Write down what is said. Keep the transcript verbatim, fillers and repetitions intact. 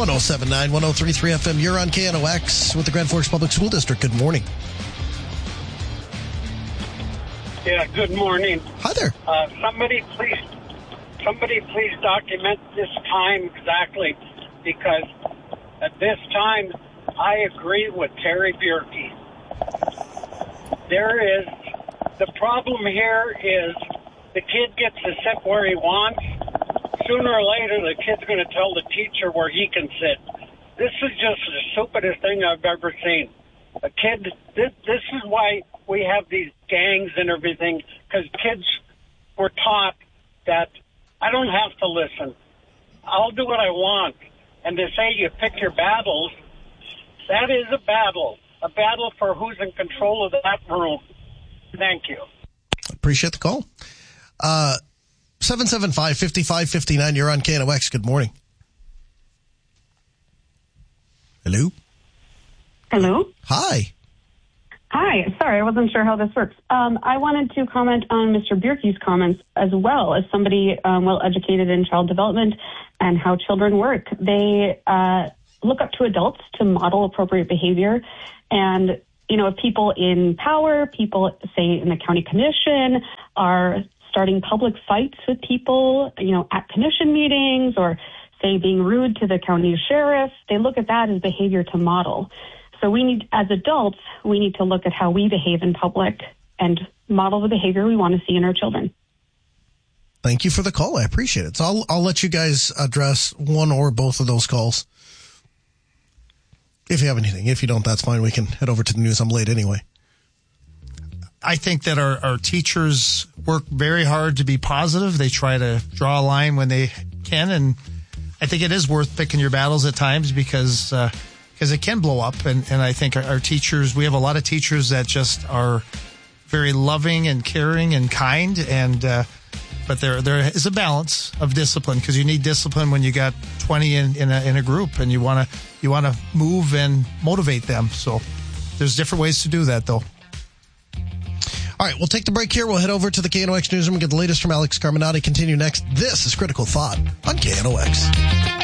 one oh seven point nine, one oh three point three F M. You're on K N O X with the Grand Forks Public School District. Good morning. Yeah, good morning. Hi there. Uh, somebody please, somebody please document this time exactly, because at this time, I agree with Terry Bierke. There is, the problem here is the kid gets to sit where he wants. Sooner or later, the kid's going to tell the teacher where he can sit. This is just the stupidest thing I've ever seen. A kid, this, this is why we have these gangs and everything, because kids were taught that I don't have to listen. I'll do what I want. And to say you pick your battles, that is a battle. A battle for who's in control of that room. Thank you. Appreciate the call. Uh, seven seven five, five five five nine. You're on K N O X. Good morning. Hello? Hello? Hi. Hi. Sorry, I wasn't sure how this works. Um, I wanted to comment on Mister Bierke's comments as well as somebody um, well-educated in child development and how children work. They uh, look up to adults to model appropriate behavior. And, you know, if people in power, people, say, in the county commission are starting public fights with people, you know, at commission meetings or, say, being rude to the county sheriff, they look at that as behavior to model. So we need, as adults, we need to look at how we behave in public and model the behavior we want to see in our children. Thank you for the call. I appreciate it. So I'll, I'll let you guys address one or both of those calls. If you have anything. If you don't, that's fine. We can head over to the news. I'm late anyway. I think that our, our teachers work very hard to be positive. They try to draw a line when they can. And I think it is worth picking your battles at times because, uh, because it can blow up. And, and I think our, our teachers, we have a lot of teachers that just are very loving and caring and kind. And, uh, but there, there is a balance of discipline because you need discipline when you got twenty in, in a, in a group and you want to, you want to move and motivate them. So there's different ways to do that though. All right, we'll take the break here. We'll head over to the K N O X newsroom and get the latest from Alex Carminati. Continue next. This is Critical Thought on K N O X.